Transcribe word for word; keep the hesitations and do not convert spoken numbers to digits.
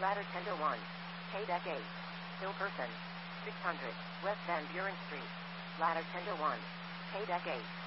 Ladder Tender one. K-Deck eight. Hill Person. six hundred. West Van Buren Street. Ladder Tender one. K-Deck eight.